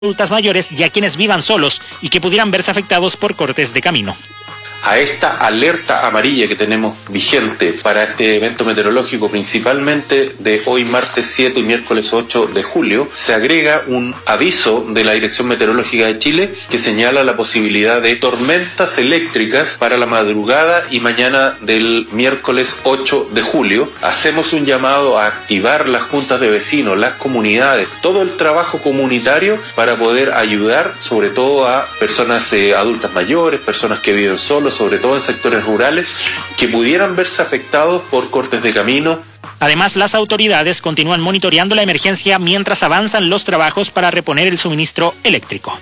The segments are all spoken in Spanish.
adultas mayores y a quienes vivan solos y que pudieran verse afectados por cortes de camino. A esta alerta amarilla que tenemos vigente para este evento meteorológico, principalmente de hoy martes 7 y miércoles 8 de julio, se agrega un aviso de la Dirección Meteorológica de Chile que señala la posibilidad de tormentas eléctricas para la madrugada y mañana del miércoles 8 de julio. Hacemos un llamado a activar las juntas de vecinos, las comunidades, todo el trabajo comunitario para poder ayudar sobre todo a personas adultas mayores, personas que viven solos, sobre todo en sectores rurales, que pudieran verse afectados por cortes de camino. Además, las autoridades continúan monitoreando la emergencia mientras avanzan los trabajos para reponer el suministro eléctrico.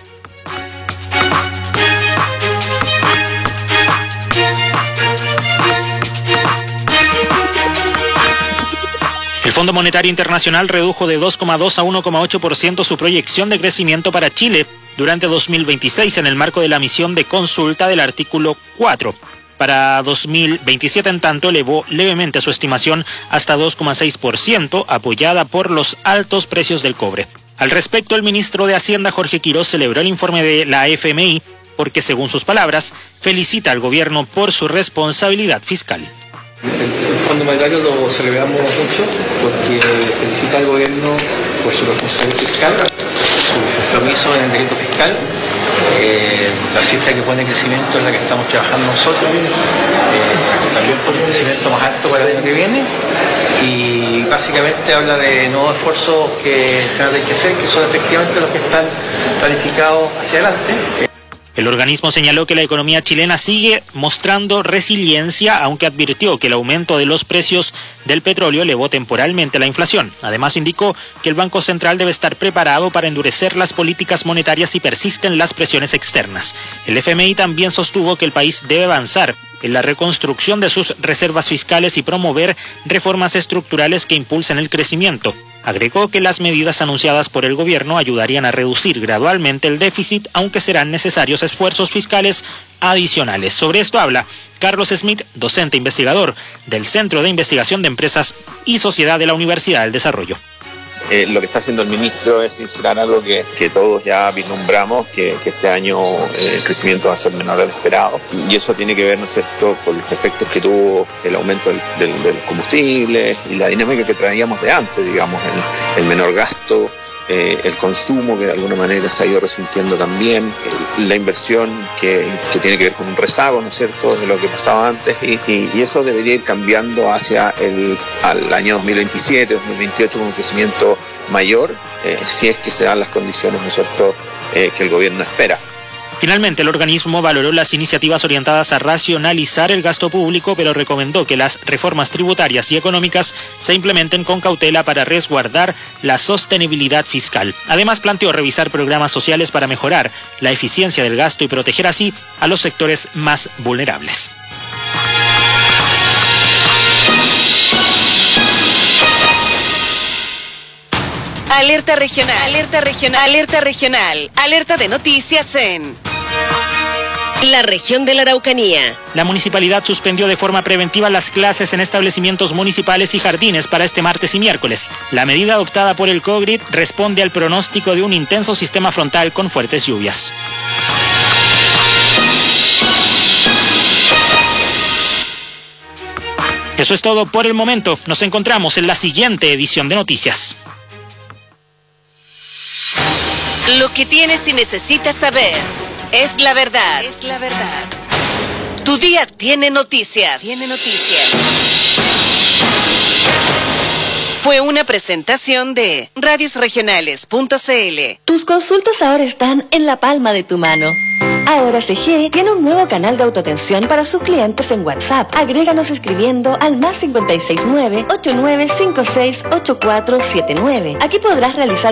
El Fondo Monetario Internacional redujo de 2,2 a 1,8% su proyección de crecimiento para Chile durante 2026 en el marco de la misión de consulta del artículo 4. Para 2027, en tanto, elevó levemente su estimación hasta 2,6%, apoyada por los altos precios del cobre. Al respecto, el ministro de Hacienda, Jorge Quiroz, celebró el informe de la FMI porque, según sus palabras, felicita al gobierno por su responsabilidad fiscal. El Fondo Monetario lo celebramos mucho porque felicita al gobierno por su responsabilidad fiscal, su compromiso en el decreto fiscal. La cifra que pone crecimiento es la que estamos trabajando nosotros, también por un crecimiento más alto para el año que viene, y básicamente habla de nuevos esfuerzos que se van a tener que hacer, que son efectivamente los que están planificados hacia adelante. El organismo señaló que la economía chilena sigue mostrando resiliencia, aunque advirtió que el aumento de los precios del petróleo elevó temporalmente la inflación. Además, indicó que el Banco Central debe estar preparado para endurecer las políticas monetarias si persisten las presiones externas. El FMI también sostuvo que el país debe avanzar en la reconstrucción de sus reservas fiscales y promover reformas estructurales que impulsen el crecimiento. Agregó que las medidas anunciadas por el gobierno ayudarían a reducir gradualmente el déficit, aunque serán necesarios esfuerzos fiscales adicionales. Sobre esto habla Carlos Smith, docente investigador del Centro de Investigación de Empresas y Sociedad de la Universidad del Desarrollo. Lo que está haciendo el ministro es sincerar algo que todos ya vislumbramos, que este año el crecimiento va a ser menor al esperado. Y eso tiene que ver, ¿no es cierto?, con los efectos que tuvo el aumento del combustible y la dinámica que traíamos de antes, digamos, el menor gasto, el consumo que de alguna manera se ha ido resintiendo también, la inversión que tiene que ver con un rezago, ¿no es cierto?, de lo que pasaba antes, y eso debería ir cambiando hacia al año 2027, 2028 con un crecimiento mayor, si es que se dan las condiciones, ¿no es cierto?, que el gobierno espera. Finalmente, el organismo valoró las iniciativas orientadas a racionalizar el gasto público, pero recomendó que las reformas tributarias y económicas se implementen con cautela para resguardar la sostenibilidad fiscal. Además, planteó revisar programas sociales para mejorar la eficiencia del gasto y proteger así a los sectores más vulnerables. Alerta regional, alerta regional, alerta regional, alerta de noticias en la región de la Araucanía. La municipalidad suspendió de forma preventiva las clases en establecimientos municipales y jardines para este martes y miércoles. La medida adoptada por el COGRID responde al pronóstico de un intenso sistema frontal con fuertes lluvias. Eso es todo por el momento. Nos encontramos en la siguiente edición de Noticias. Lo que tienes y necesitas saber es la verdad. Es la verdad. Tu día tiene noticias. Tiene noticias. Fue una presentación de radiosregionales.cl. Tus consultas ahora están en la palma de tu mano. Ahora CG tiene un nuevo canal de autoatención para sus clientes en WhatsApp. Agréganos escribiendo al +569-8956-8479. Aquí podrás realizar